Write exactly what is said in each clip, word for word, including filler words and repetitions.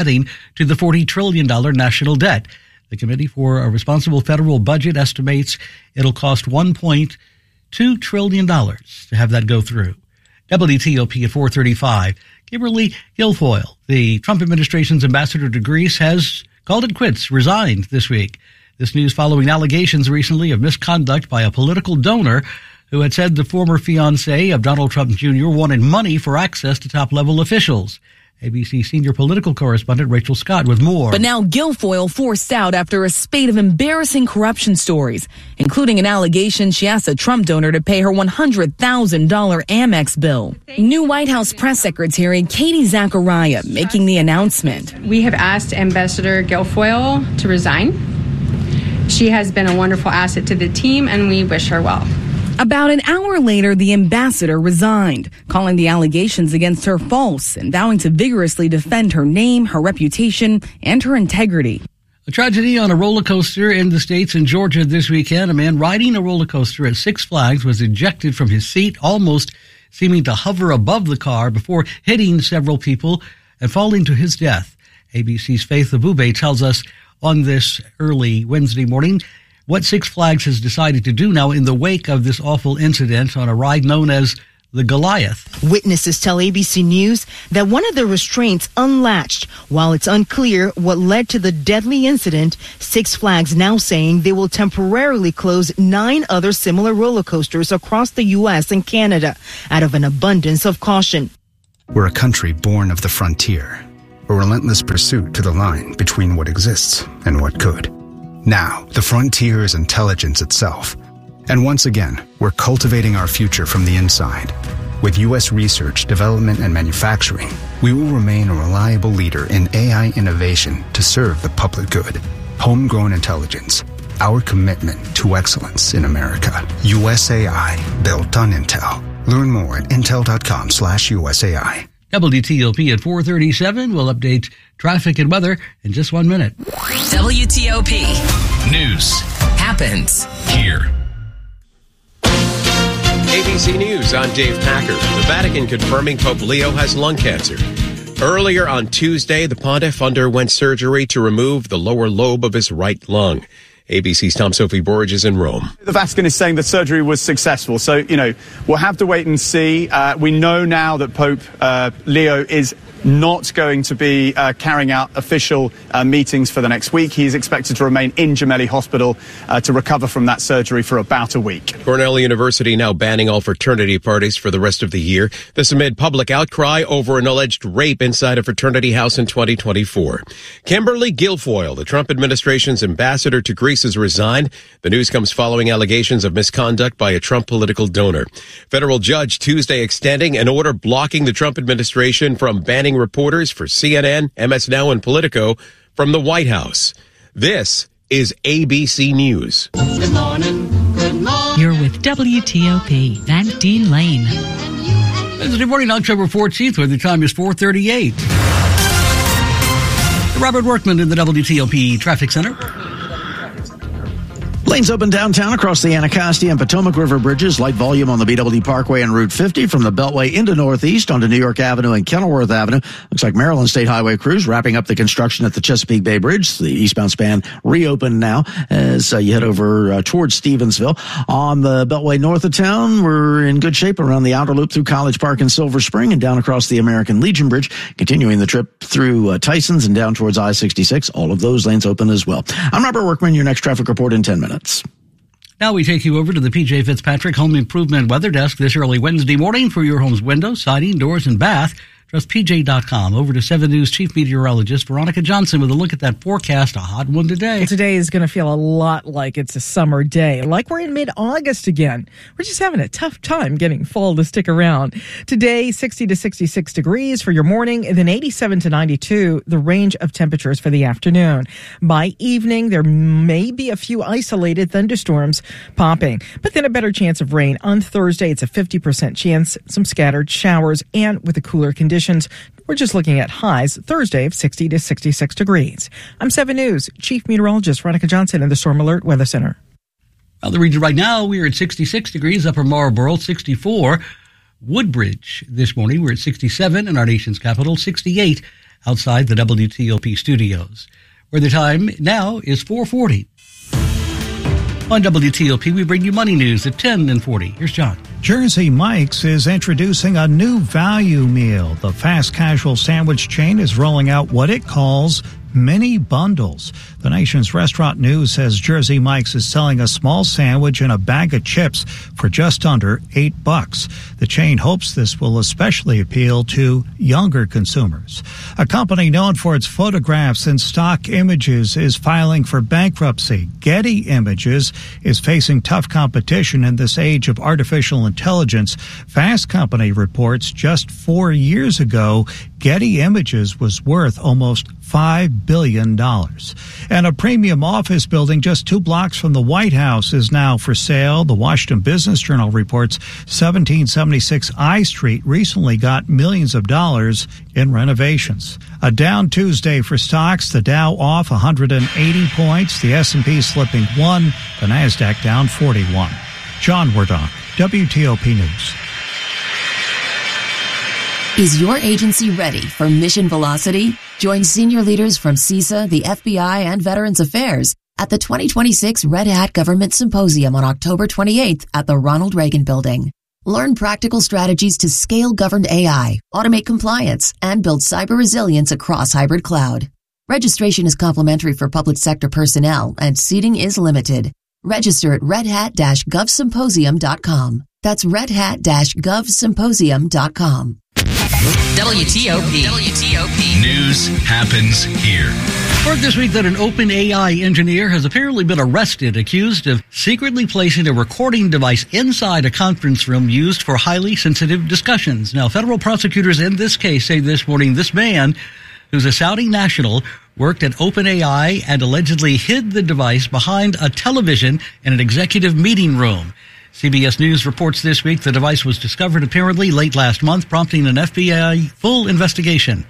adding to the forty trillion dollars national debt. The Committee for a Responsible Federal Budget estimates it'll cost one point two trillion dollars to have that go through. W T O P at four thirty-five. Kimberly Guilfoyle, the Trump administration's ambassador to Greece, has called it quits, resigned this week. This news following allegations recently of misconduct by a political donor who had said the former fiancé of Donald Trump Junior wanted money for access to top-level officials. A B C senior political correspondent Rachel Scott with more. But now Guilfoyle forced out after a spate of embarrassing corruption stories, including an allegation she asked a Trump donor to pay her one hundred thousand dollars Amex bill. New White House press secretary Katie Zachariah making the announcement. We have asked Ambassador Guilfoyle to resign. She has been a wonderful asset to the team, and we wish her well. About an hour later, the ambassador resigned, calling the allegations against her false and vowing to vigorously defend her name, her reputation, and her integrity. A tragedy on a roller coaster in the States in Georgia this weekend. A man riding a roller coaster at Six Flags was ejected from his seat, almost seeming to hover above the car before hitting several people and falling to his death. A B C's Faith Abube tells us on this early Wednesday morning what Six Flags has decided to do now in the wake of this awful incident on a ride known as the Goliath. Witnesses tell A B C News that one of the restraints unlatched. While it's unclear what led to the deadly incident, Six Flags now saying they will temporarily close nine other similar roller coasters across the U S and Canada out of an abundance of caution. We're a country born of the frontier, a relentless pursuit to the line between what exists and what could. Now, the frontier is intelligence itself. And once again, we're cultivating our future from the inside. With U S research, development, and manufacturing, we will remain a reliable leader in A I innovation to serve the public good. Homegrown intelligence, our commitment to excellence in America. U S A I, built on Intel. Learn more at intel.com slash USAI. W T O P at four thirty-seven. We'll update traffic and weather in just one minute. W T O P. News happens here. A B C News, I'm Dave Packer. The Vatican confirming Pope Leo has lung cancer. Earlier on Tuesday, the pontiff underwent surgery to remove the lower lobe of his right lung. A B C's Tom Sophie Borge is in Rome. The Vatican is saying the surgery was successful. So, you know, we'll have to wait and see. Uh, we know now that Pope uh, Leo is not going to be uh, carrying out official uh, meetings for the next week. He is expected to remain in Gemelli Hospital uh, to recover from that surgery for about a week. Cornell University now banning all fraternity parties for the rest of the year. This amid public outcry over an alleged rape inside a fraternity house in twenty twenty-four. Kimberly Guilfoyle, the Trump administration's ambassador to Greece, has resigned. The news comes following allegations of misconduct by a Trump political donor. Federal judge Tuesday extending an order blocking the Trump administration from banning reporters for C N N, M S Now, and Politico from the White House. This is A B C News. Good morning. Good morning. You're with W T O P, Van Dean Lane. Wednesday morning, October fourteenth, where the time is four thirty-eight. Robert Workman in the W T O P Traffic Center. Lanes open downtown across the Anacostia and Potomac River bridges. Light volume on the B W Parkway and Route fifty from the Beltway into Northeast onto New York Avenue and Kenilworth Avenue. Looks like Maryland State Highway crews wrapping up the construction at the Chesapeake Bay Bridge. The eastbound span reopened now as uh, you head over uh, towards Stevensville. On the Beltway north of town, we're in good shape around the outer loop through College Park and Silver Spring and down across the American Legion Bridge. Continuing the trip through uh, Tysons and down towards I sixty-six. All of those lanes open as well. I'm Robert Workman. Your next traffic report in ten minutes. Now we take you over to the P J Fitzpatrick Home Improvement Weather Desk this early Wednesday morning for your home's windows, siding, doors, and bath. Trust P J dot com. Over to seven News Chief Meteorologist Veronica Johnson with a look at that forecast. A hot one today. Well, today is going to feel a lot like it's a summer day, like we're in mid-August again. We're just having a tough time getting fall to stick around. Today, sixty to sixty-six degrees for your morning, and then eighty-seven to ninety-two, the range of temperatures for the afternoon. By evening, there may be a few isolated thunderstorms popping, but then a better chance of rain. On Thursday, it's a fifty percent chance, some scattered showers, and with the cooler conditions. We're just looking at highs Thursday of sixty to sixty-six degrees. I'm seven News Chief Meteorologist Veronica Johnson in the Storm Alert Weather Center. Well, the region right now, we're at sixty-six degrees, Upper Marlboro, sixty-four. Woodbridge this morning, we're at sixty-seven, in our nation's capital, sixty-eight outside the W T O P studios, where the time now is four forty. On W T O P, we bring you money news at ten and forty. Here's John. Jersey Mike's is introducing a new value meal. The fast casual sandwich chain is rolling out what it calls mini bundles. The nation's restaurant news says Jersey Mike's is selling a small sandwich and a bag of chips for just under eight bucks. The chain hopes this will especially appeal to younger consumers. A company known for its photographs and stock images is filing for bankruptcy. Getty Images is facing tough competition in this age of artificial intelligence. Fast Company reports just four years ago, Getty Images was worth almost five billion dollars. And a premium office building just two blocks from the White House is now for sale. The Washington Business Journal reports seventeen seventy-six I Street recently got millions of dollars in renovations. A down Tuesday for stocks. The Dow off one hundred eighty points. The S and P slipping one. The NASDAQ down forty-one. John Wardock, W T O P News. Is your agency ready for mission velocity? Join senior leaders from CISA, the F B I, and Veterans Affairs at the twenty twenty-six Red Hat Government Symposium on October twenty-eighth at the Ronald Reagan Building. Learn practical strategies to scale governed A I, automate compliance, and build cyber resilience across hybrid cloud. Registration is complimentary for public sector personnel, and seating is limited. Register at red hat dash gov symposium dot com. That's red hat dash gov symposium dot com. W T O P. W T O P. News happens here. Word this week that an OpenAI engineer has apparently been arrested, accused of secretly placing a recording device inside a conference room used for highly sensitive discussions. Now, federal prosecutors in this case say this morning this man, who's a Saudi national, worked at OpenAI and allegedly hid the device behind a television in an executive meeting room. C B S News reports this week the device was discovered apparently late last month, prompting an F B I full investigation.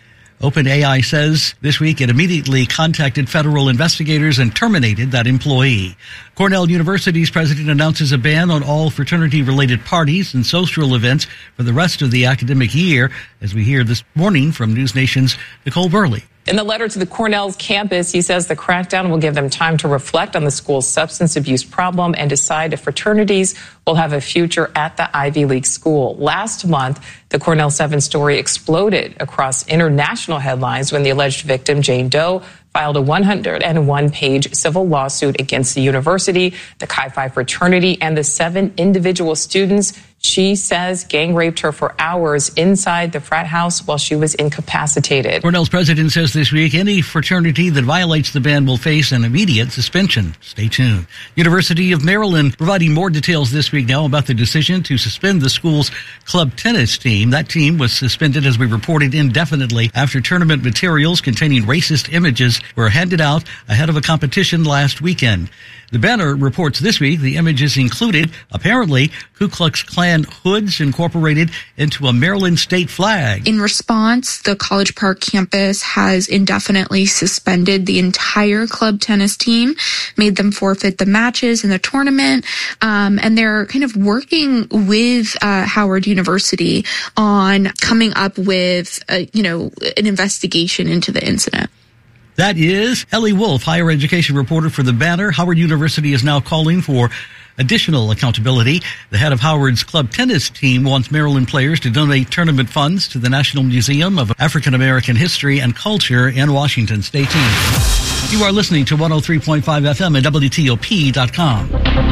OpenAI says this week it immediately contacted federal investigators and terminated that employee. Cornell University's president announces a ban on all fraternity-related parties and social events for the rest of the academic year, as we hear this morning from News Nation's Nicole Burley. In the letter to the Cornell's campus, he says the crackdown will give them time to reflect on the school's substance abuse problem and decide if fraternities will have a future at the Ivy League school. Last month, the Cornell seven story exploded across international headlines when the alleged victim, Jane Doe, filed a one hundred one page civil lawsuit against the university, the Chi Phi fraternity, and the seven individual students she says gang raped her for hours inside the frat house while she was incapacitated. Cornell's president says this week any fraternity that violates the ban will face an immediate suspension. Stay tuned. University of Maryland providing more details this week now about the decision to suspend the school's club tennis team. That team was suspended, as we reported, indefinitely after tournament materials containing racist images were handed out ahead of a competition last weekend. The Banner reports this week the images included, apparently, Ku Klux Klan hoods incorporated into a Maryland state flag. In response, the College Park campus has indefinitely suspended the entire club tennis team, made them forfeit the matches in the tournament, um, and they're kind of working with uh, Howard University on coming up with, uh, you know, an investigation into the incident. That is Ellie Wolf, higher education reporter for The Banner. Howard University is now calling for additional accountability. The head of Howard's club tennis team wants Maryland players to donate tournament funds to the National Museum of African American History and Culture in Washington. Stay tuned. You are listening to one oh three point five F M at W T O P dot com.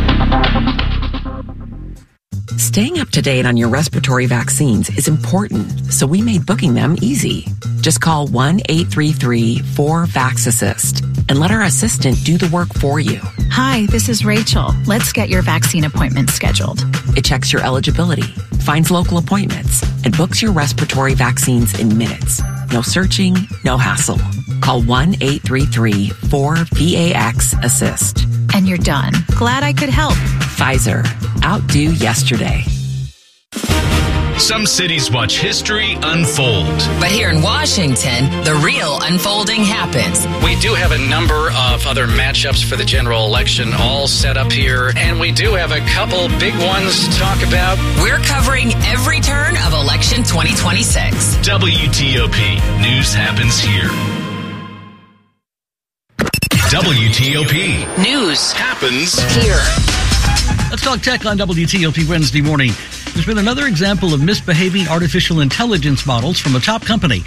Staying up to date on your respiratory vaccines is important, so we made booking them easy. Just call one eight three three four VAX-ASSIST and let our assistant do the work for you. Hi, this is Rachel. Let's get your vaccine appointment scheduled. It checks your eligibility, finds local appointments, and books your respiratory vaccines in minutes. No searching, no hassle. Call one eight three three four VAX-ASSIST. And you're done. Glad I could help. Pfizer. Outdo yesterday. Some cities watch history unfold. But here in Washington, the real unfolding happens. We do have a number of other matchups for the general election all set up here, and we do have a couple big ones to talk about. We're covering every turn of election twenty twenty-six. W T O P. News happens here. W T O P. News happens here. Let's talk tech on W T O P Wednesday morning. There's been another example of misbehaving artificial intelligence models from a top company.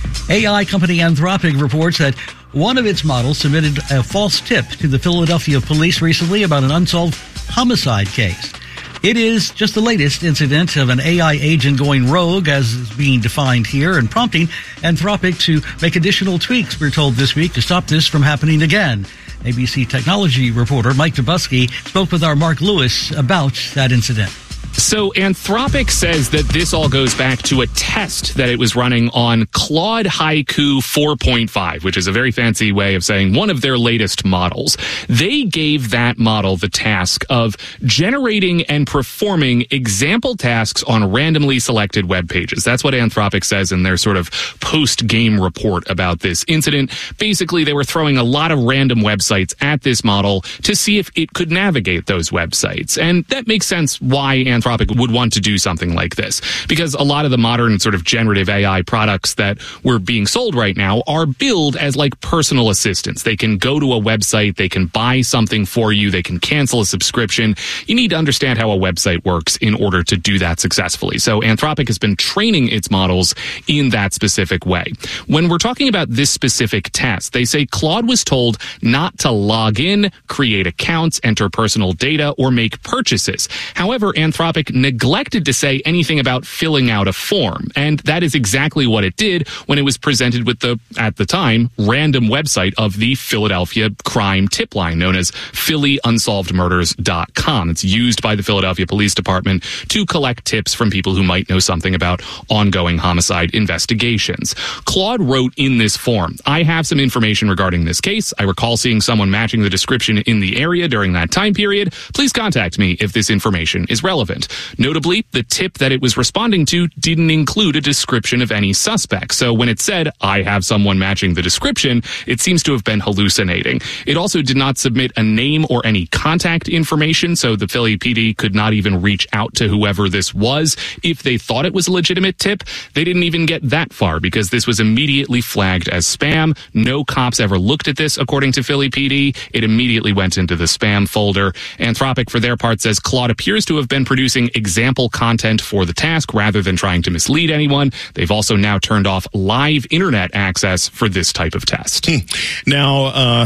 A I company Anthropic reports that one of its models submitted a false tip to the Philadelphia police recently about an unsolved homicide case. It is just the latest incident of an A I agent going rogue, as is being defined here, and prompting Anthropic to make additional tweaks, we're told this week, to stop this from happening again. A B C technology reporter Mike Dubusky spoke with our Mark Lewis about that incident. So Anthropic says that this all goes back to a test that it was running on Claude Haiku four point five, which is a very fancy way of saying one of their latest models. They gave that model the task of generating and performing example tasks on randomly selected web pages. That's what Anthropic says in their sort of post-game report about this incident. Basically, they were throwing a lot of random websites at this model to see if it could navigate those websites. And that makes sense why Anthropic Anthropic would want to do something like this, because a lot of the modern sort of generative A I products that were being sold right now are billed as like personal assistants. They can go to a website, they can buy something for you, they can cancel a subscription. You need to understand how a website works in order to do that successfully. So Anthropic has been training its models in that specific way. When we're talking about this specific test, they say Claude was told not to log in, create accounts, enter personal data, or make purchases. However, Anthropic neglected to say anything about filling out a form, and that is exactly what it did when it was presented with the, at the time, random website of the Philadelphia crime tip line known as Philly Unsolved Murders dot com. It's used by the Philadelphia Police Department to collect tips from people who might know something about ongoing homicide investigations. Claude wrote in this form, "I have some information regarding this case. I recall seeing someone matching the description in the area during that time period. Please contact me if this information is relevant." Notably, the tip that it was responding to didn't include a description of any suspect. So when it said, "I have someone matching the description," it seems to have been hallucinating. It also did not submit a name or any contact information, so the Philly P D could not even reach out to whoever this was if they thought it was a legitimate tip. They didn't even get that far because this was immediately flagged as spam. No cops ever looked at this, according to Philly P D. It immediately went into the spam folder. Anthropic, for their part, says Claude appears to have been producing example content for the task rather than trying to mislead anyone. They've also now turned off live internet access for this type of test. Hmm. Now, uh,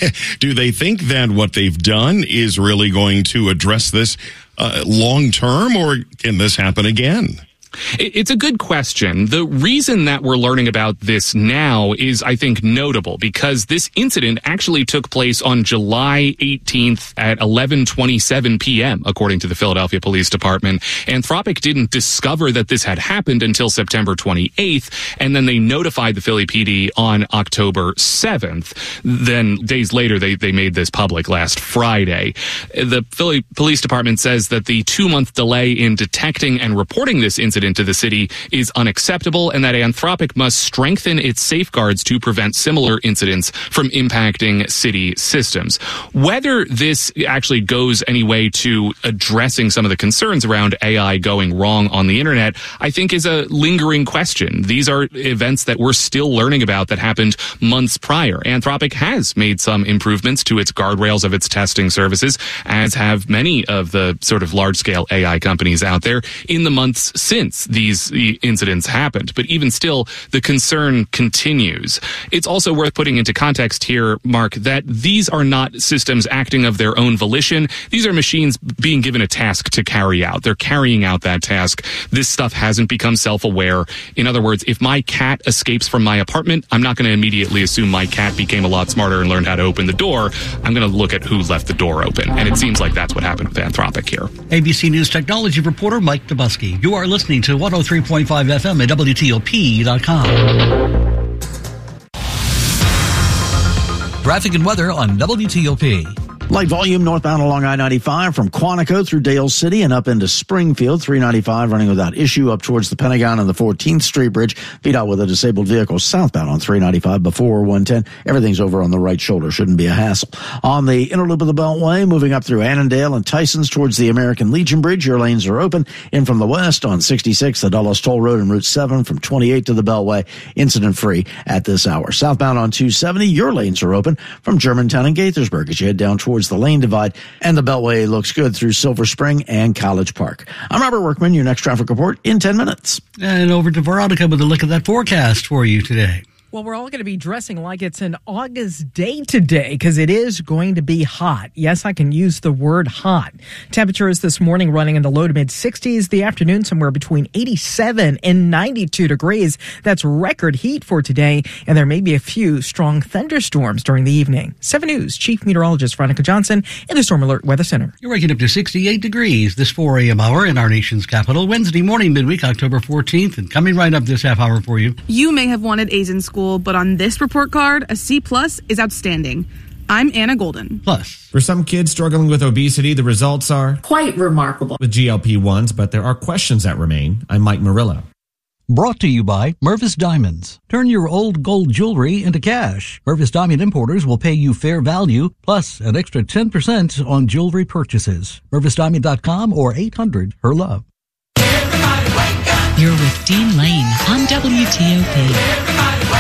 do they think that what they've done is really going to address this uh, long term, or can this happen again? It's a good question. The reason that we're learning about this now is, I think, notable because this incident actually took place on July eighteenth at eleven twenty-seven p.m., according to the Philadelphia Police Department. Anthropic didn't discover that this had happened until September twenty-eighth, and then they notified the Philly P D on October seventh. Then days later, they, they made this public last Friday. The Philly Police Department says that the two-month delay in detecting and reporting this incident into the city is unacceptable, and that Anthropic must strengthen its safeguards to prevent similar incidents from impacting city systems. Whether this actually goes any way to addressing some of the concerns around A I going wrong on the internet, I think is a lingering question. These are events that we're still learning about that happened months prior. Anthropic has made some improvements to its guardrails of its testing services, as have many of the sort of large-scale A I companies out there in the months since these incidents happened. But even still, the concern continues. It's also worth putting into context here, Mark, that these are not systems acting of their own volition. These are machines being given a task to carry out. They're carrying out that task. This stuff hasn't become self-aware. In other words, if my cat escapes from my apartment, I'm not going to immediately assume my cat became a lot smarter and learned how to open the door. I'm going to look at who left the door open. And it seems like that's what happened with Anthropic here. A B C News technology reporter Mike Dubusky. You are listening to one oh three point five F M at W T O P dot com. Traffic and weather on W T O P. Light volume northbound along I ninety-five from Quantico through Dale City and up into Springfield. three ninety-five running without issue up towards the Pentagon and the fourteenth Street Bridge. V DOT with a disabled vehicle southbound on three ninety-five before one ten. Everything's over on the right shoulder. Shouldn't be a hassle. On the inner loop of the Beltway, moving up through Annandale and Tysons towards the American Legion Bridge. Your lanes are open. In from the west on sixty-six, the Dulles Toll Road and Route seven from twenty-eight to the Beltway. Incident free at this hour. Southbound on two seventy, your lanes are open from Germantown and Gaithersburg as you head down towards the lane divide, and the Beltway looks good through Silver Spring and College Park. I'm Robert Workman, your next traffic report in ten minutes. And over to Veronica with a look at that forecast for you today. Well, we're all going to be dressing like it's an August day today because it is going to be hot. Yes, I can use the word hot. Temperatures this morning running in the low to mid sixties. The afternoon somewhere between eighty-seven and ninety-two degrees. That's record heat for today. And there may be a few strong thunderstorms during the evening. seven News Chief Meteorologist Veronica Johnson in the Storm Alert Weather Center. You're waking up to sixty-eight degrees this four a.m. hour in our nation's capital. Wednesday morning, midweek, October fourteenth. And coming right up this half hour for you. You may have wanted A's in school, but on this report card, a C plus is outstanding. I'm Anna Golden. Plus. For some kids struggling with obesity, the results are quite remarkable with G L P ones, but there are questions that remain. I'm Mike Murillo. Brought to you by Mervis Diamonds. Turn your old gold jewelry into cash. Mervis Diamond Importers will pay you fair value, plus an extra ten percent on jewelry purchases. Mervis Diamond dot com or eight hundred her love. You're with Dean Lane on W T O P.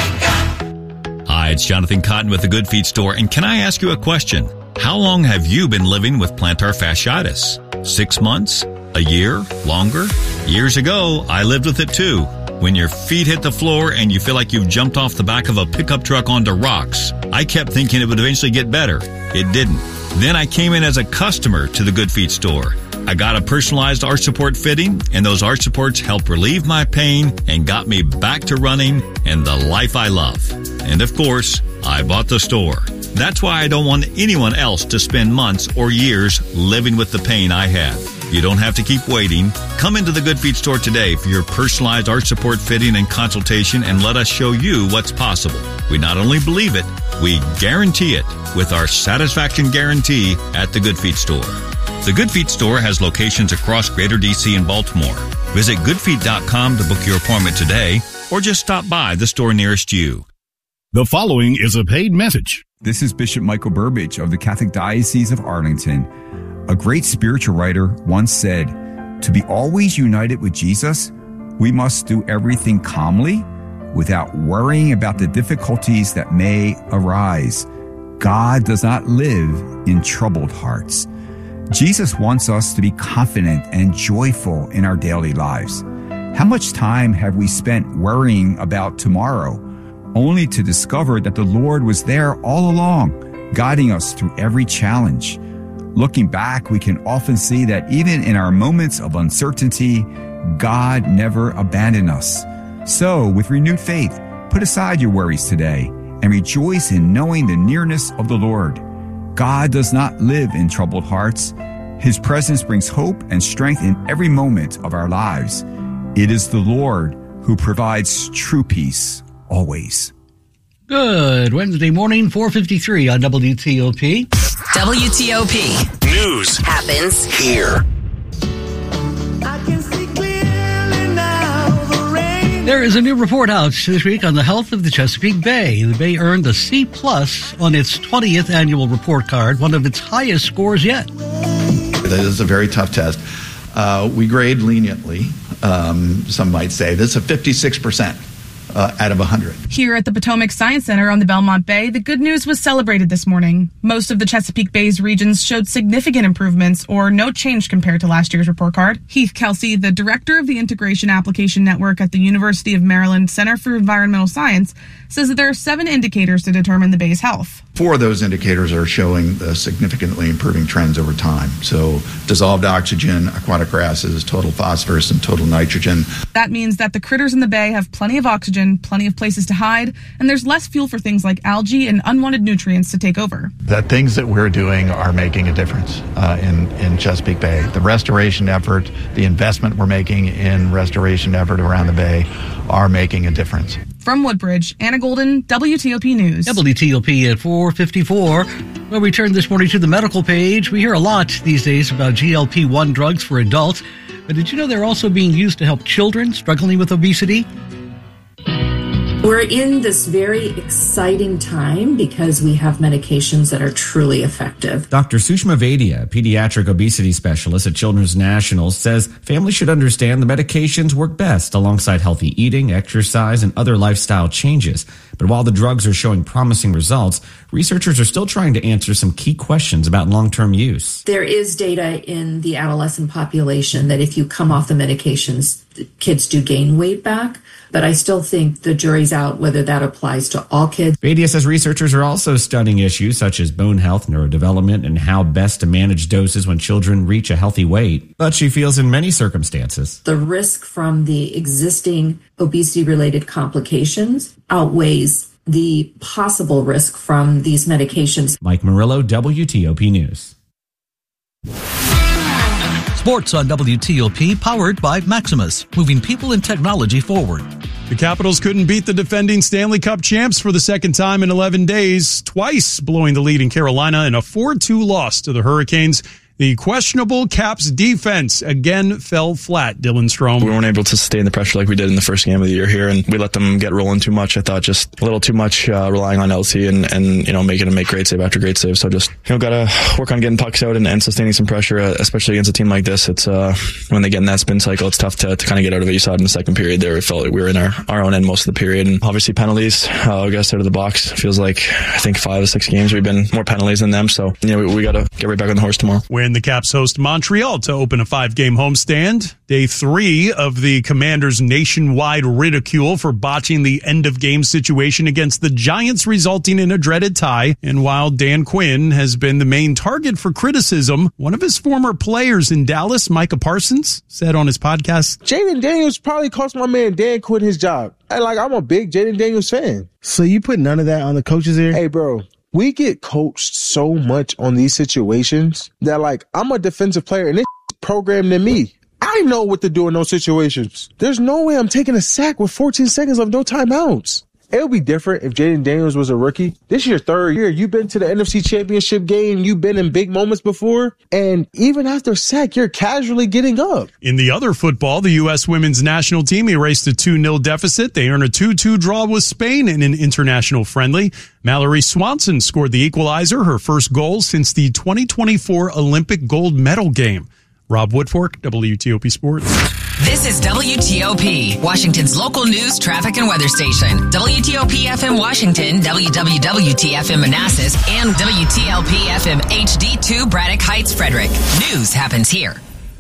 Hi, it's Jonathan Cotton with the Good Feet Store, and can I ask you a question? How long have you been living with plantar fasciitis? Six months? A year? Longer? Years ago, I lived with it too. When your feet hit the floor and you feel like you've jumped off the back of a pickup truck onto rocks, I kept thinking it would eventually get better. It didn't. Then I came in as a customer to the Good Feet Store. I got a personalized arch support fitting, and those arch supports helped relieve my pain and got me back to running and the life I love. And of course, I bought the store. That's why I don't want anyone else to spend months or years living with the pain I have. You don't have to keep waiting. Come into the Good Feet Store today for your personalized arch support fitting and consultation, and let us show you what's possible. We not only believe it, we guarantee it with our satisfaction guarantee at the Good Feet Store. The Good Feet Store has locations across Greater D C and Baltimore. Visit good feet dot com to book your appointment today, or just stop by the store nearest you. The following is a paid message. This is Bishop Michael Burbidge of the Catholic Diocese of Arlington. A great spiritual writer once said, "To be always united with Jesus, we must do everything calmly without worrying about the difficulties that may arise. God does not live in troubled hearts." Jesus wants us to be confident and joyful in our daily lives. How much time have we spent worrying about tomorrow, only to discover that the Lord was there all along, guiding us through every challenge? Looking back, we can often see that even in our moments of uncertainty, God never abandoned us. So, with renewed faith, put aside your worries today and rejoice in knowing the nearness of the Lord. God does not live in troubled hearts. His presence brings hope and strength in every moment of our lives. It is the Lord who provides true peace always. Good Wednesday morning, four fifty-three on W T O P. W T O P. News happens here. There is a new report out this week on the health of the Chesapeake Bay. The Bay earned a C plus on its twentieth annual report card, one of its highest scores yet. This is a very tough test. Uh, we grade leniently, um, some might say. This is a fifty-six percent. Uh, out of one hundred. Here at the Potomac Science Center on the Belmont Bay, the good news was celebrated this morning. Most of the Chesapeake Bay's regions showed significant improvements or no change compared to last year's report card. Heath Kelsey, the director of the Integration Application Network at the University of Maryland Center for Environmental Science, says that there are seven indicators to determine the Bay's health. Four of those indicators are showing uh, significantly improving trends over time. So dissolved oxygen, aquatic grasses, total phosphorus, and total nitrogen. That means that the critters in the bay have plenty of oxygen, plenty of places to hide, and there's less fuel for things like algae and unwanted nutrients to take over. The things that we're doing are making a difference uh, in, in Chesapeake Bay. The restoration effort, the investment we're making in restoration effort around the bay are making a difference. From Woodbridge, Anna Golden, W T O P News. W T O P at four fifty-four. Well, we turn this morning to the medical page. We hear a lot these days about G L P one drugs for adults. But did you know they're also being used to help children struggling with obesity? We're in this very exciting time because we have medications that are truly effective. Doctor Sushma Vaidya, a pediatric obesity specialist at Children's National, says families should understand the medications work best alongside healthy eating, exercise, and other lifestyle changes. But while the drugs are showing promising results, researchers are still trying to answer some key questions about long-term use. There is data in the adolescent population that if you come off the medications, kids do gain weight back. But I still think the jury's out whether that applies to all kids. Vaidya says researchers are also studying issues such as bone health, neurodevelopment, and how best to manage doses when children reach a healthy weight. But she feels in many circumstances, the risk from the existing obesity-related complications outweighs the possible risk from these medications. Mike Murillo, W T O P News. Sports on W T O P, powered by Maximus, moving people and technology forward. The Capitals couldn't beat the defending Stanley Cup champs for the second time in eleven days, twice blowing the lead in Carolina in a four two loss to the Hurricanes. The questionable Caps defense again fell flat, Dylan Strome. We weren't able to sustain the pressure like we did in the first game of the year here, and we let them get rolling too much. I thought just a little too much uh, relying on L T and, and, you know, making them make great save after great save. So just, you know, got to work on getting pucks out and, and sustaining some pressure, uh, especially against a team like this. It's uh, when they get in that spin cycle, it's tough to, to kind of get out of it. You saw it in the second period there. It felt like we were in our, our own end most of the period. And obviously penalties, uh, we got us out of the box. It feels like, I think five or six games we've been more penalties than them. So, you know, we, we got to get right back on the horse tomorrow. When the Caps host Montreal to open a five-game homestand. Day three of the Commanders' nationwide ridicule for botching the end-of-game situation against the Giants, resulting in a dreaded tie. And while Dan Quinn has been the main target for criticism, one of his former players in Dallas, Micah Parsons, said on his podcast, Jaden Daniels probably cost my man Dan Quinn his job. And like, I'm a big Jaden Daniels fan. So you put none of that on the coaches here? Hey, bro. We get coached so much on these situations that, like, I'm a defensive player and it's programmed in me. I know what to do in those situations. There's no way I'm taking a sack with fourteen seconds of no timeouts. It would be different if Jaden Daniels was a rookie. This is your third year. You've been to the N F C Championship game. You've been in big moments before. And even after sack, you're casually getting up. In the other football, the U S women's national team erased a two nil deficit. They earned a two two draw with Spain in an international friendly. Mallory Swanson scored the equalizer, her first goal since the twenty twenty-four Olympic gold medal game. Rob Woodfork, W T O P Sports. This is W T O P, Washington's local news, traffic, and weather station. W T O P F M Washington, W W W T F M Manassas, and W T L P F M H D two Braddock Heights, Frederick. News happens here.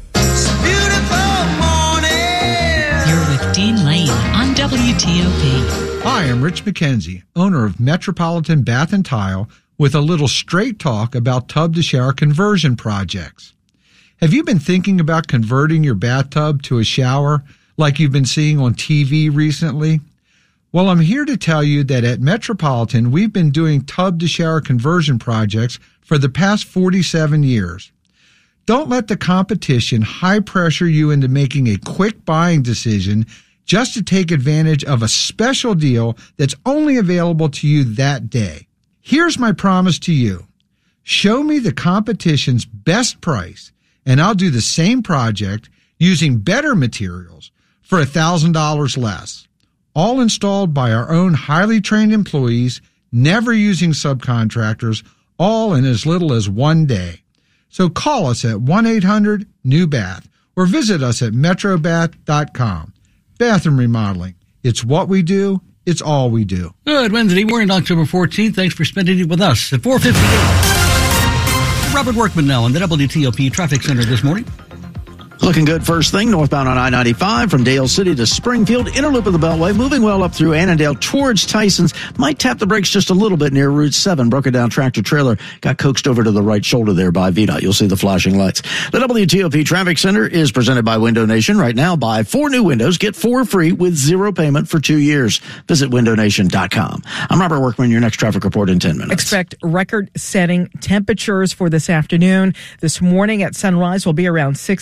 You're with Dean Lane on W T O P. Hi, I'm Rich McKenzie, owner of Metropolitan Bath and Tile, with a little straight talk about tub to shower conversion projects. Have you been thinking about converting your bathtub to a shower like you've been seeing on T V recently? Well, I'm here to tell you that at Metropolitan, we've been doing tub to shower conversion projects for the past forty-seven years. Don't let the competition high pressure you into making a quick buying decision just to take advantage of a special deal that's only available to you that day. Here's my promise to you. Show me the competition's best price, and I'll do the same project using better materials for one thousand dollars less. All installed by our own highly trained employees, never using subcontractors, all in as little as one day. So call us at one eight hundred new bath or visit us at metro bath dot com. Bathroom remodeling. It's what we do. It's all we do. Good Wednesday morning, October fourteenth. Thanks for spending it with us at four fifty-eight. Robert Workman now in the W T O P Traffic Center this morning. Looking good first thing, northbound on I ninety-five from Dale City to Springfield, inner loop of the Beltway, moving well up through Annandale towards Tyson's. Might tap the brakes just a little bit near Route seven. Broken down tractor trailer got coaxed over to the right shoulder there by V DOT. You'll see the flashing lights. The W T O P Traffic Center is presented by Window Nation. Right now, buy four new windows, get four free with zero payment for two years. Visit window nation dot com. I'm Robert Workman, your next traffic report in ten minutes. Expect record-setting temperatures for this afternoon. This morning at sunrise will be around sixty to sixty.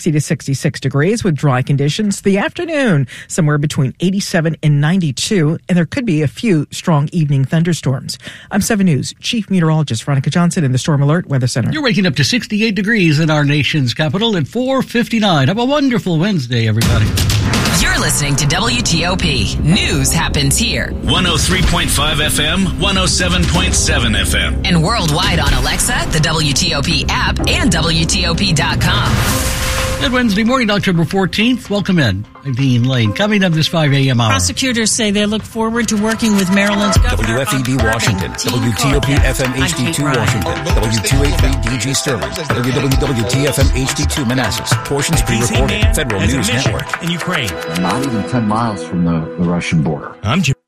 sixty-six degrees with dry conditions. The afternoon, somewhere between eighty-seven and ninety-two, and there could be a few strong evening thunderstorms. I'm seven News Chief Meteorologist Veronica Johnson in the Storm Alert Weather Center. You're waking up to sixty-eight degrees in our nation's capital at four fifty-nine. Have a wonderful Wednesday, everybody. You're listening to W T O P. News happens here. one oh three point five F M, one oh seven point seven F M. And worldwide on Alexa, the W T O P app, and W T O P dot com. Good Wednesday morning, October fourteenth. Welcome in. I'm Dean Lane. Coming up this five a.m. hour. Prosecutors say they look forward to working with Maryland's governor. W F E D Washington, W T O P F M H D two Washington, W two eighty-three D G Sterling, W W W T F M H D two Manassas. Portions pre-recorded. Federal News Network. In Ukraine. Not even ten miles from the, the Russian border. I'm Jim.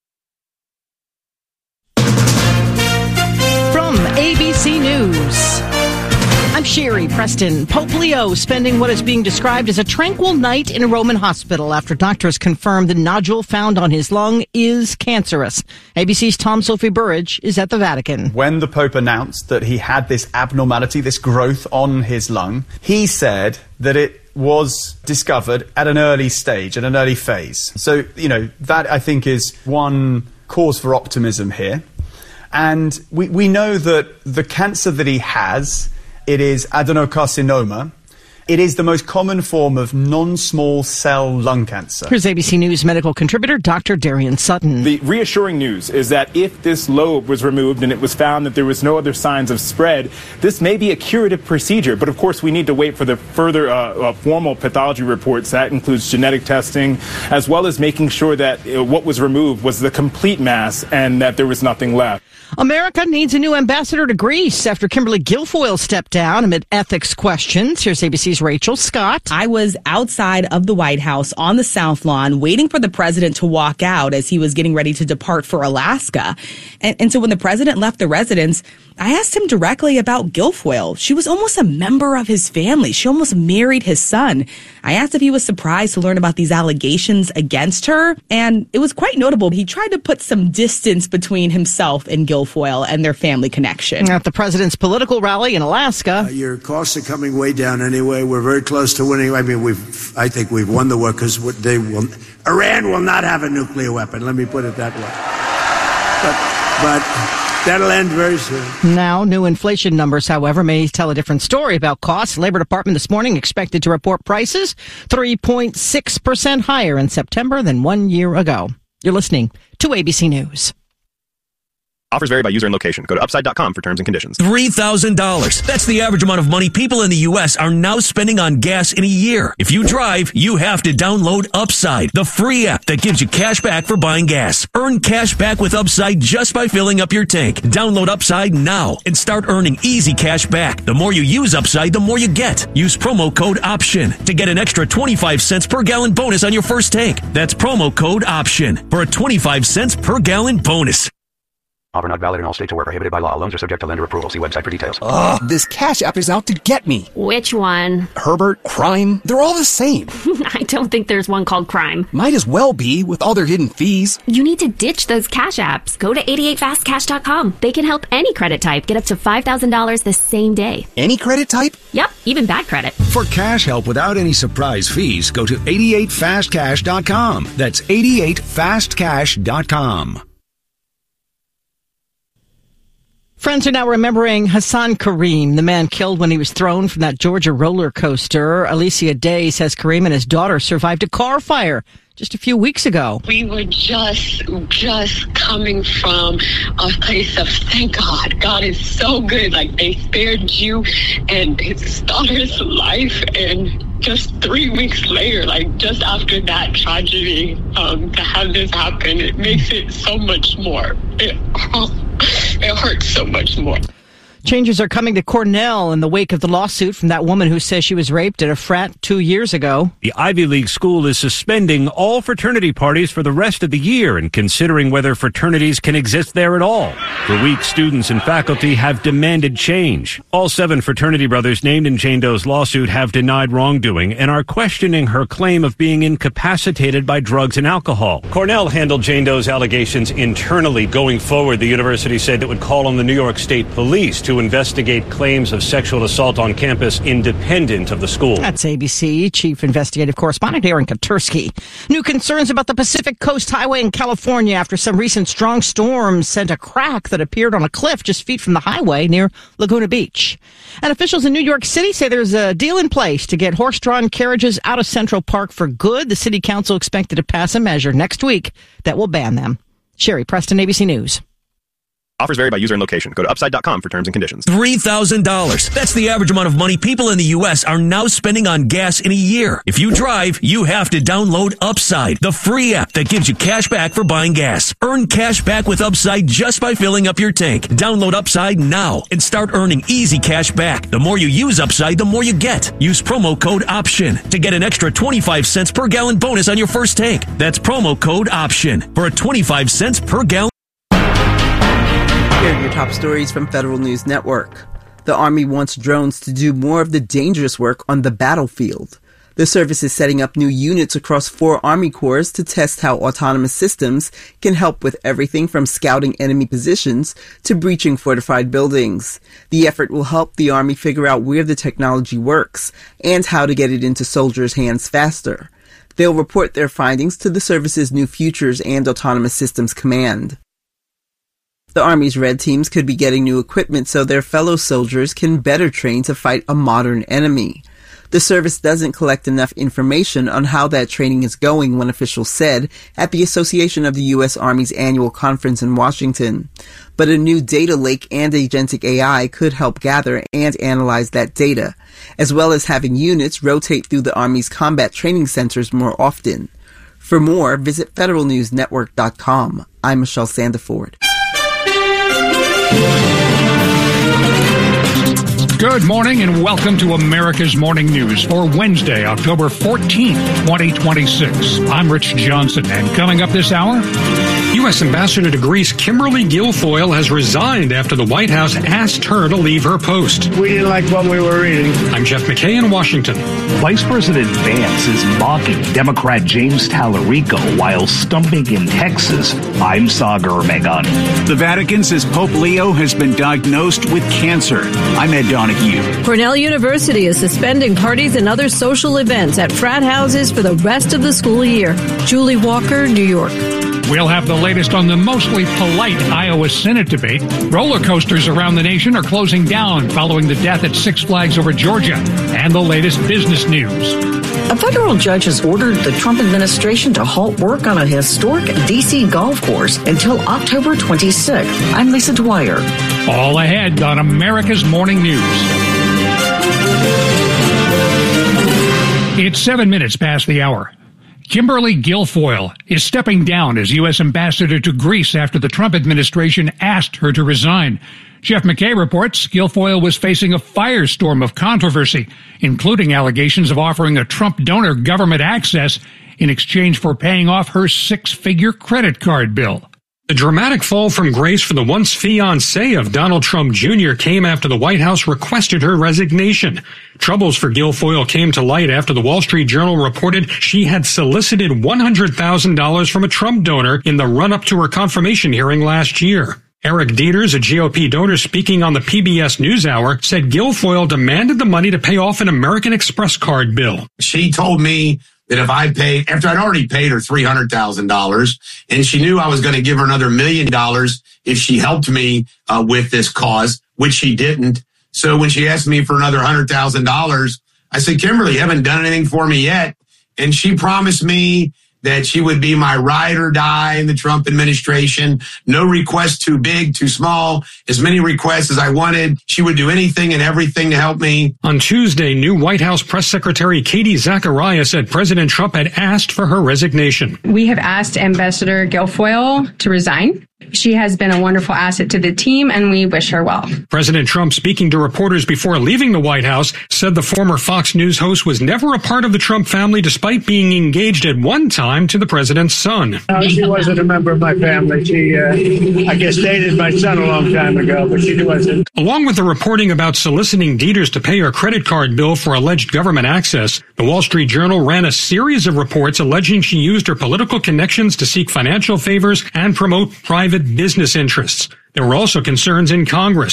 From A B C News, I'm Sherry Preston. Pope Leo spending what is being described as a tranquil night in a Roman hospital after doctors confirmed the nodule found on his lung is cancerous. A B C's Tom Sophie Burridge is at the Vatican. When the Pope announced that he had this abnormality, this growth on his lung, he said that it was discovered at an early stage, at an early phase. So, you know, that I think is one cause for optimism here. And we, we know that the cancer that he has, it is adenocarcinoma. It is the most common form of non-small cell lung cancer. Here's A B C News medical contributor Doctor Darian Sutton. The reassuring news is that if this lobe was removed and it was found that there was no other signs of spread, this may be a curative procedure. But of course, we need to wait for the further uh, uh, formal pathology reports. That includes genetic testing, as well as making sure that uh, what was removed was the complete mass and that there was nothing left. America needs a new ambassador to Greece after Kimberly Guilfoyle stepped down amid ethics questions. Here's A B C's Rachel Scott. I was outside of the White House on the South Lawn waiting for the president to walk out as he was getting ready to depart for Alaska. And, and so when the president left the residence, I asked him directly about Guilfoyle. She was almost a member of his family. She almost married his son. I asked if he was surprised to learn about these allegations against her, and it was quite notable. He tried to put some distance between himself and Guilfoyle and their family connection. At the president's political rally in Alaska. Uh, your costs are coming way down anyway. We're very close to winning. I mean, we've. I think we've won the war because they will. Iran will not have a nuclear weapon. Let me put it that way. But, but that'll end very soon. Now, new inflation numbers, however, may tell a different story about costs. Labor Department this morning expected to report prices three point six percent higher in September than one year ago. You're listening to A B C News. Offers vary by user and location. Go to upside dot com for terms and conditions. three thousand dollars. That's the average amount of money people in the U S are now spending on gas in a year. If you drive, you have to download Upside, the free app that gives you cash back for buying gas. Earn cash back with Upside just by filling up your tank. Download Upside now and start earning easy cash back. The more you use Upside, the more you get. Use promo code OPTION to get an extra twenty-five cents per gallon bonus on your first tank. That's promo code OPTION for a twenty-five cents per gallon bonus. Offer not valid in all states or where prohibited by law. Loans are subject to lender approval. See website for details. Ugh, this Cash App is out to get me. Which one? Herbert, Crime, they're all the same. I don't think there's one called Crime. Might as well be with all their hidden fees. You need to ditch those Cash Apps. Go to eighty-eight fast cash dot com. They can help any credit type get up to five thousand dollars the same day. Any credit type? Yep, even bad credit. For cash help without any surprise fees, go to eighty-eight fast cash dot com. That's eighty-eight fast cash dot com. Friends are now remembering Hassan Kareem, the man killed when he was thrown from that Georgia roller coaster. Alicia Day says Kareem and his daughter survived a car fire just a few weeks ago. We were just, just coming from a place of thank God. God is so good. Like, they spared you and his daughter's life. And just three weeks later, like just after that tragedy, um, to have this happen, it makes it so much more. It, it hurts so much more. Changes are coming to Cornell in the wake of the lawsuit from that woman who says she was raped at a frat two years ago. The Ivy League school is suspending all fraternity parties for the rest of the year and considering whether fraternities can exist there at all. For weeks, students and faculty have demanded change. All seven fraternity brothers named in Jane Doe's lawsuit have denied wrongdoing and are questioning her claim of being incapacitated by drugs and alcohol. Cornell handled Jane Doe's allegations internally. Going forward, the university said it would call on the New York State Police to to investigate claims of sexual assault on campus independent of the school. That's A B C Chief Investigative Correspondent Aaron Katursky. New concerns about the Pacific Coast Highway in California after some recent strong storms sent a crack that appeared on a cliff just feet from the highway near Laguna Beach. And officials in New York City say there's a deal in place to get horse-drawn carriages out of Central Park for good. The city council expected to pass a measure next week that will ban them. Sherry Preston, A B C News. Offers vary by user and location. Go to upside dot com for terms and conditions. three thousand dollars. That's the average amount of money people in the U S are now spending on gas in a year. If you drive, you have to download Upside, the free app that gives you cash back for buying gas. Earn cash back with Upside just by filling up your tank. Download Upside now and start earning easy cash back. The more you use Upside, the more you get. Use promo code OPTION to get an extra twenty-five cents per gallon bonus on your first tank. That's promo code OPTION for a twenty-five cents per gallon. Here are your top stories from Federal News Network. The Army wants drones to do more of the dangerous work on the battlefield. The service is setting up new units across four Army corps to test how autonomous systems can help with everything from scouting enemy positions to breaching fortified buildings. The effort will help the Army figure out where the technology works and how to get it into soldiers' hands faster. They'll report their findings to the service's new Futures and Autonomous Systems Command. The Army's red teams could be getting new equipment so their fellow soldiers can better train to fight a modern enemy. The service doesn't collect enough information on how that training is going, one official said at the Association of the U S Army's annual conference in Washington. But a new data lake and agentic A I could help gather and analyze that data, as well as having units rotate through the Army's combat training centers more often. For more, visit federal news network dot com. I'm Michelle Sandiford. Good morning and welcome to America's Morning News for Wednesday, October fourteenth, twenty twenty-six. I'm Rich Johnson, and coming up this hour, U S Ambassador to Greece Kimberly Guilfoyle has resigned after the White House asked her to leave her post. We didn't like what we were reading. I'm Jeff McKay in Washington. Vice President Vance is mocking Democrat James Tallarico while stumping in Texas. I'm Sagar Meghani. The Vatican says Pope Leo has been diagnosed with cancer. I'm Ed Donahue. Cornell University is suspending parties and other social events at frat houses for the rest of the school year. Julie Walker, New York. We'll have the latest on the mostly polite Iowa Senate debate. Roller coasters around the nation are closing down following the death at Six Flags over Georgia. And the latest business news. A federal judge has ordered the Trump administration to halt work on a historic D C golf course until October twenty-sixth. I'm Lisa Dwyer. All ahead on America's Morning News. It's seven minutes past the hour. Kimberly Guilfoyle is stepping down as U S Ambassador to Greece after the Trump administration asked her to resign. Jeff McKay reports Guilfoyle was facing a firestorm of controversy, including allegations of offering a Trump donor government access in exchange for paying off her six-figure credit card bill. The dramatic fall from grace for the once fiancé of Donald Trump Junior came after the White House requested her resignation. Troubles for Guilfoyle came to light after the Wall Street Journal reported she had solicited one hundred thousand dollars from a Trump donor in the run-up to her confirmation hearing last year. Eric Dieters, a G O P donor speaking on the P B S NewsHour, said Guilfoyle demanded the money to pay off an American Express card bill. She told me that if I paid, after I'd already paid her three hundred thousand dollars, and she knew I was going to give her another million dollars if she helped me uh, with this cause, which she didn't. So when she asked me for another one hundred thousand dollars, I said, Kimberly, you haven't done anything for me yet. And she promised me that she would be my ride or die in the Trump administration. No request too big, too small. As many requests as I wanted. She would do anything and everything to help me. On Tuesday, new White House Press Secretary Katie Zacharias said President Trump had asked for her resignation. We have asked Ambassador Guilfoyle to resign. She has been a wonderful asset to the team, and we wish her well. President Trump, speaking to reporters before leaving the White House, said the former Fox News host was never a part of the Trump family, despite being engaged at one time to the president's son. No, she wasn't a member of my family. She, uh, I guess, dated my son a long time ago, but she wasn't. Along with the reporting about soliciting Dieters to pay her credit card bill for alleged government access, the Wall Street Journal ran a series of reports alleging she used her political connections to seek financial favors and promote private business interests. There were also concerns in Congress.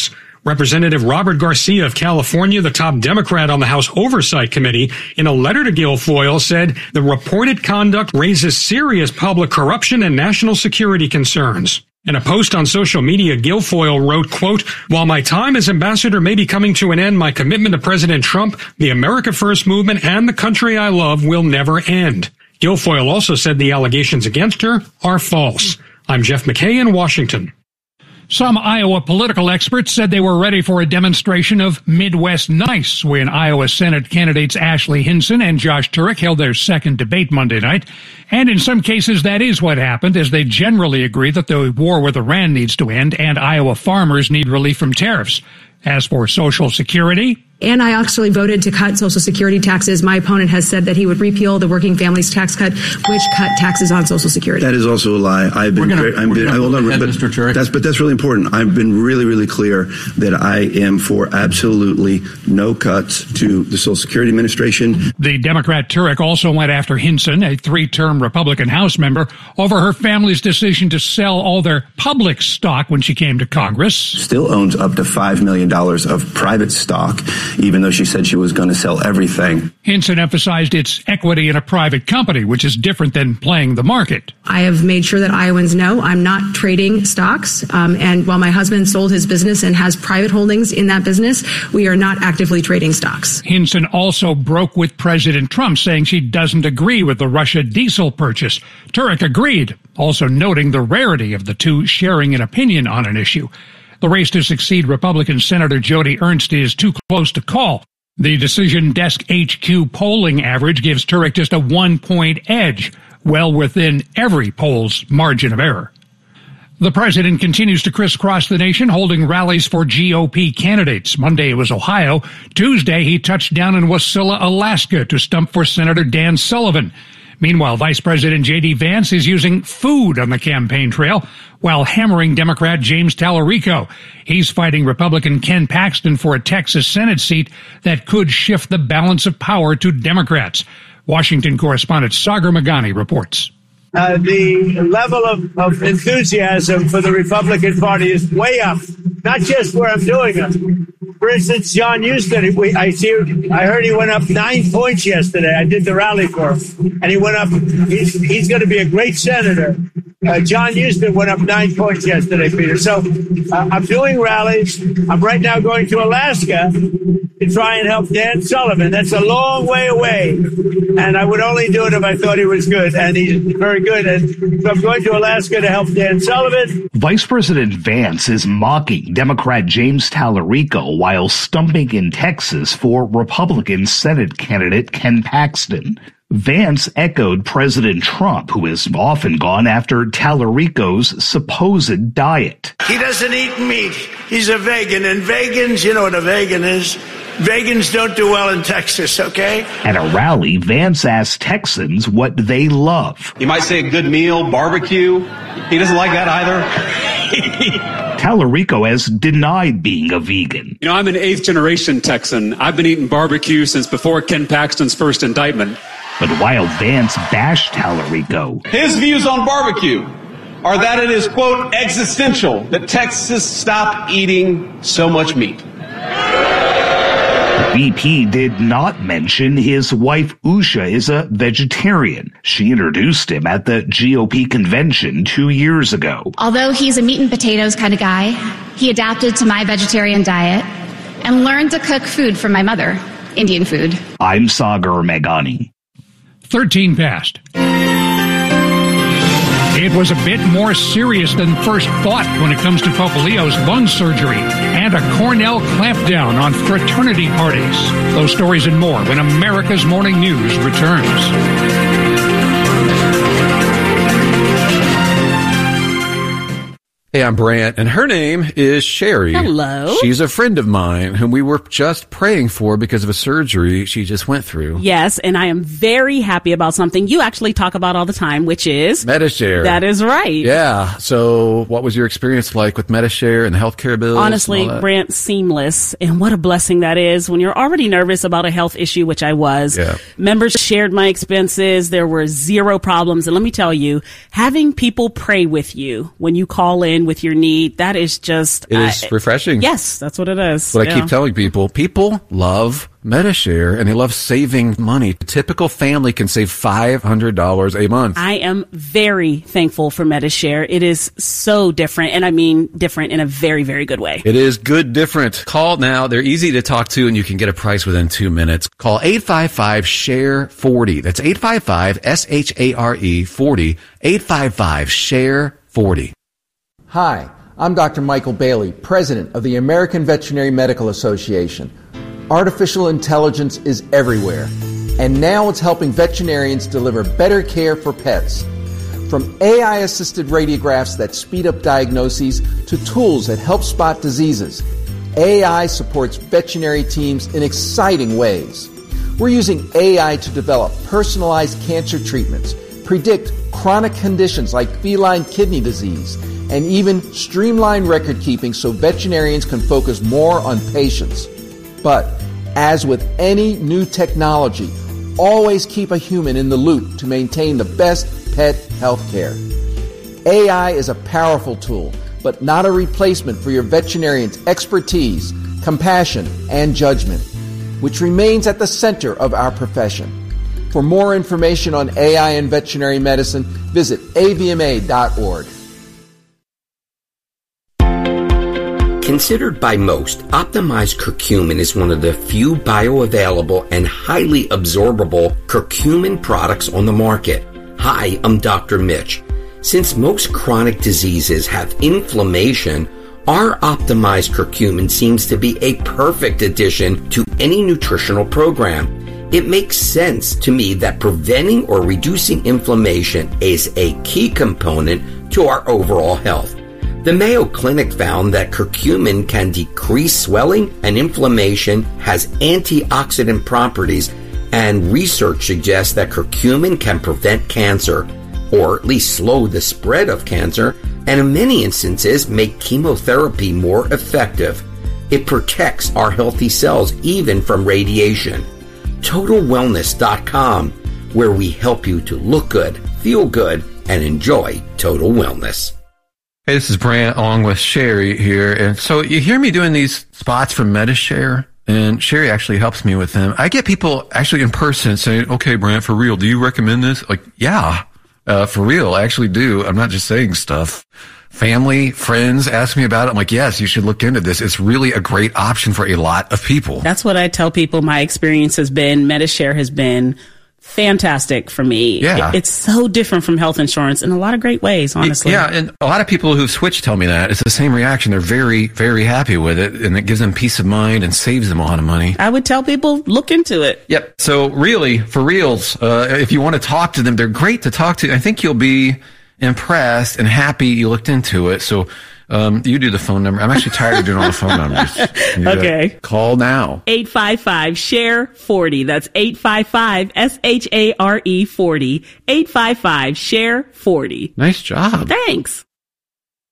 Representative Robert Garcia of California, the top Democrat on the House Oversight Committee, in a letter to Guilfoyle said the reported conduct raises serious public corruption and national security concerns. In a post on social media, Guilfoyle wrote, quote, "While my time as ambassador may be coming to an end, my commitment to President Trump, the America First movement, and the country I love will never end." Guilfoyle also said the allegations against her are false. I'm Jeff McKay in Washington. Some Iowa political experts said they were ready for a demonstration of Midwest nice when Iowa Senate candidates Ashley Hinson and Josh Turek held their second debate Monday night. And in some cases, that is what happened, as they generally agree that the war with Iran needs to end and Iowa farmers need relief from tariffs. As for Social Security, and I actually voted to cut Social Security taxes. My opponent has said that he would repeal the Working Families Tax Cut, which cut taxes on Social Security. That is also a lie. I've been, We're gonna, very, I've been, I hold on, but Mister Turek. that's, but that's really important. I've been really, really clear that I am for absolutely no cuts to the Social Security Administration. The Democrat Turek also went after Hinson, a three-term Republican House member, over her family's decision to sell all their public stock when she came to Congress. Still owns up to five million dollars of private stock, even though she said she was going to sell everything. Hinson emphasized its equity in a private company, which is different than playing the market. I have made sure that Iowans know I'm not trading stocks. Um, and while my husband sold his business and has private holdings in that business, we are not actively trading stocks. Hinson also broke with President Trump, saying she doesn't agree with the Russia diesel purchase. Turek agreed, also noting the rarity of the two sharing an opinion on an issue. The race to succeed Republican Senator Joni Ernst is too close to call. The Decision Desk H Q polling average gives Turek just a one-point edge, well within every poll's margin of error. The president continues to crisscross the nation, holding rallies for G O P candidates. Monday it was Ohio. Tuesday he touched down in Wasilla, Alaska, to stump for Senator Dan Sullivan. Meanwhile, Vice President J D Vance is using food on the campaign trail while hammering Democrat James Tallarico. He's fighting Republican Ken Paxton for a Texas Senate seat that could shift the balance of power to Democrats. Washington correspondent Sagar Magani reports. Uh, the level of, of enthusiasm for the Republican Party is way up, not just where I'm doing it. For instance, John Huston, we, I, see, I heard he went up nine points yesterday. I did the rally for him, and he went up. He's, he's going to be a great senator. Uh, John Huston went up nine points yesterday, Peter. So uh, I'm doing rallies. I'm right now going to Alaska to try and help Dan Sullivan. That's a long way away, and I would only do it if I thought he was good, and he's very good. And so I'm going to Alaska to help Dan Sullivan. Vice President Vance is mocking Democrat James Tallarico while stumping in Texas for Republican Senate candidate Ken Paxton. Vance echoed President Trump, who has often gone after Tallarico's supposed diet. He doesn't eat meat. He's a vegan, and vegans, you know what a vegan is. Vegans don't do well in Texas, okay? At a rally, Vance asked Texans what they love. You might say a good meal, barbecue. He doesn't like that either. Tallarico has denied being a vegan. You know, I'm an eighth generation Texan. I've been eating barbecue since before Ken Paxton's first indictment. But while Vance bashed Tallarico, his views on barbecue are that it is, quote, existential that Texas stop eating so much meat. The V P did not mention his wife Usha is a vegetarian. She introduced him at the G O P convention two years ago. Although he's a meat and potatoes kind of guy, he adapted to my vegetarian diet and learned to cook food from my mother, Indian food. I'm Sagar Meghani. thirteen past. It was a bit more serious than first thought when it comes to Pope Leo's lung surgery and a Cornell clampdown on fraternity parties. Those stories and more when America's Morning News returns. Hey, I'm Brant, and her name is Sherry. Hello. She's a friend of mine whom we were just praying for because of a surgery she just went through. Yes, and I am very happy about something you actually talk about all the time, which is Medi-Share. That is right. Yeah. So what was your experience like with Medi-Share and the healthcare bills? Honestly, Brant, seamless. And what a blessing that is when you're already nervous about a health issue, which I was. Yeah. Members shared my expenses. There were zero problems. And let me tell you, having people pray with you when you call in line with your need. That is just... It is uh, refreshing. Yes, that's what it is. What yeah. I keep telling people, people love Medi-Share, and they love saving money. A typical family can save five hundred dollars a month. I am very thankful for Medi-Share. It is so different, and I mean different in a very, very good way. It is good different. Call now. They're easy to talk to, and you can get a price within two minutes. Call eight five five, S H A R E, forty. That's eight five five, S H A R E, forty. eight five five, S H A R E, forty. Hi, I'm Doctor Michael Bailey, President of the American Veterinary Medical Association. Artificial intelligence is everywhere, and now it's helping veterinarians deliver better care for pets. From A I-assisted radiographs that speed up diagnoses to tools that help spot diseases, A I supports veterinary teams in exciting ways. We're using A I to develop personalized cancer treatments, predict chronic conditions like feline kidney disease, and even streamline record keeping so veterinarians can focus more on patients. But as with any new technology, always keep a human in the loop to maintain the best pet health care. A I is a powerful tool, but not a replacement for your veterinarian's expertise, compassion, and judgment, which remains at the center of our profession. For more information on A I and veterinary medicine, visit A V M A dot org. Considered by most, optimized curcumin is one of the few bioavailable and highly absorbable curcumin products on the market. Hi, I'm Doctor Mitch. Since most chronic diseases have inflammation, our optimized curcumin seems to be a perfect addition to any nutritional program. It makes sense to me that preventing or reducing inflammation is a key component to our overall health. The Mayo Clinic found that curcumin can decrease swelling and inflammation, has antioxidant properties, and research suggests that curcumin can prevent cancer, or at least slow the spread of cancer, and in many instances make chemotherapy more effective. It protects our healthy cells even from radiation. Total Wellness dot com, where we help you to look good, feel good, and enjoy total wellness. Hey, this is Brant along with Sherry here. And so you hear me doing these spots for Medi-Share, and Sherry actually helps me with them. I get people actually in person saying, okay, Brant, for real, do you recommend this? Like, yeah, uh, for real, I actually do. I'm not just saying stuff. Family, friends ask me about it. I'm like, yes, you should look into this. It's really a great option for a lot of people. That's what I tell people my experience has been. Medi-Share has been fantastic for me. Yeah. It, it's so different from health insurance in a lot of great ways, honestly. Yeah, and a lot of people who've switched tell me that. It's the same reaction. They're very, very happy with it, and it gives them peace of mind and saves them a lot of money. I would tell people, look into it. Yep. So really, for reals, uh, if you want to talk to them, they're great to talk to. I think you'll be impressed and happy you looked into it. So um, you do the phone number. I'm actually tired of doing all the phone numbers. Okay. Call now. eight five five, S H A R E, forty. That's eight five five, S H A R E, forty. eight five five, S H A R E, forty. Nice job. Thanks.